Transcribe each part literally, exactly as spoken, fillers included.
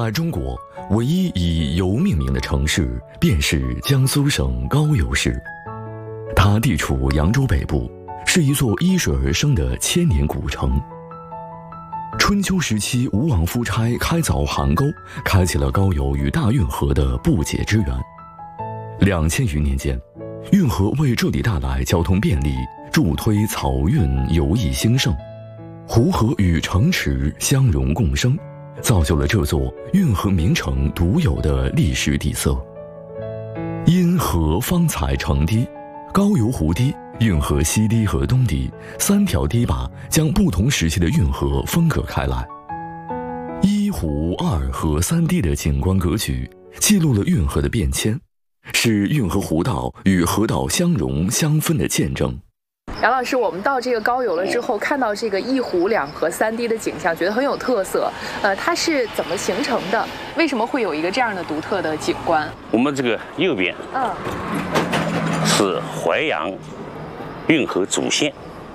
在中国，唯一以油命名的城市便是江苏省高邮市。它地处扬州北部，是一座依水而生的千年古城。春秋时期，吴王夫差开凿邗沟，开启了高邮与大运河的不解之缘。两千余年间，运河为这里带来交通便利，助推漕运游艺兴盛。湖河与城池相融共生，造就了这座运河名城独有的历史底色。因河方才成堤，高邮湖堤、运河西堤和东堤三条堤坝将不同时期的运河分隔开来。一湖二河三堤的景观格局，记录了运河的变迁，是运河湖道与河道相融相分的见证。 杨老师，我们到这个高邮了之后，看到这个一湖两河三堤的景象，觉得很有特色。呃，它是怎么形成的？为什么会有一个这样的独特的景观？ 我们这个右边，嗯，是淮阳运河主线，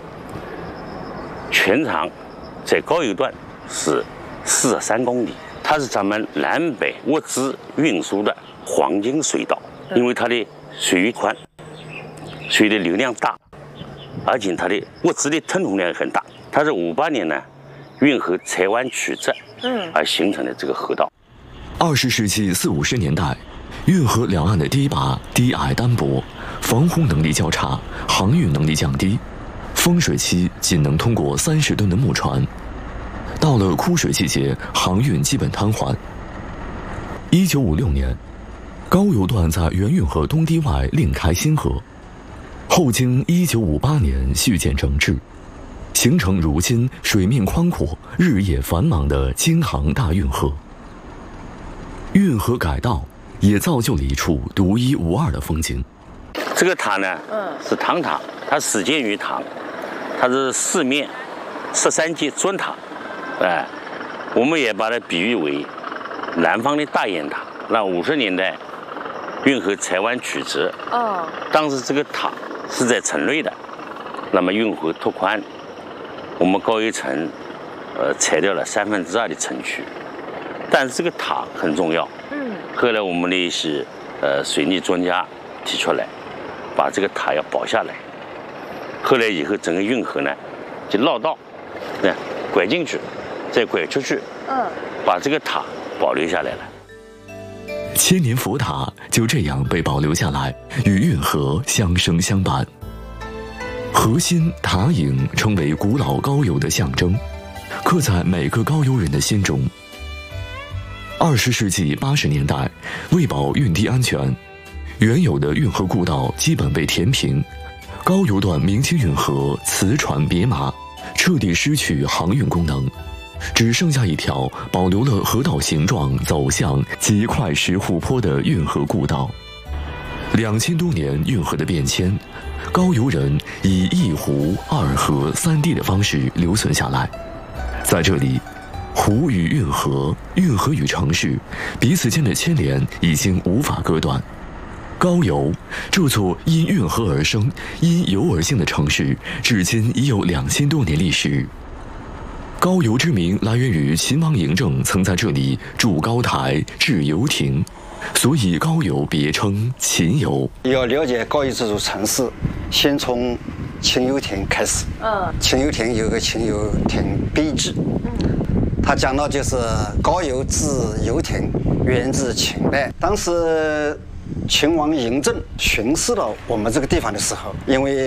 全长在高邮段是四十三公里，它是咱们南北物资运输的黄金水道，因为它的水域宽，水的流量大。而且它的物资的吞吐量也很大，它是五八年呢，运河采湾曲折，嗯，而形成的这个河道。 二十世纪四五十年代，运河两岸的堤坝低矮单薄，防护能力较差，航运能力降低，丰水期仅能通过三十吨的木船，到了枯水季节，航运基本瘫痪。一九五六年，高邮段在原运河东堤外另开新河。后经一九五八年续建整治，形成如今水面宽阔、日夜繁忙的京杭大运河。运河改道也造就了一处独一无二的风景。 这个塔呢，嗯，是唐塔，它始建于唐，它是四面十三阶砖塔，哎，我们也把它比喻为南方的大雁塔。那五十年代，运河采湾曲折，哦，当时这个塔是在城内的，那么运河拓宽，我们高邮城，呃，裁掉了三分之二的城区，但是这个塔很重要。嗯。后来我们的一些呃水利专家提出来，把这个塔要保下来。后来以后，整个运河呢就绕道，那拐进去，再拐出去，嗯，把这个塔保留下来了。 千年佛塔就这样被保留下来，与运河相生相伴。河心塔影成为古老高邮的象征，刻在每个高邮人的心中。二十世纪八十年代，为保运堤安全，原有的运河故道基本被填平，高邮段明清运河磁船别麻，彻底失去航运功能。只剩下一条保留了河道形状、走向极快石湖泊的运河故道。两千多年运河的变迁，高邮人以一湖二河三堤的方式留存下来。在这里，湖与运河、运河与城市彼此间的牵连已经无法割断。高邮这座因运河而生、因游而兴的城市，至今已有两千多年历史。高邮之名来源于秦王嬴政曾在这里筑高台、置游亭，所以高邮别称秦邮。 要了解高邮这座城市，先从秦游亭开始。嗯，秦游亭有个秦游亭碑志，嗯，它讲到就是高邮至游亭源自秦代，当时秦王嬴政巡视到我们这个地方的时候，因为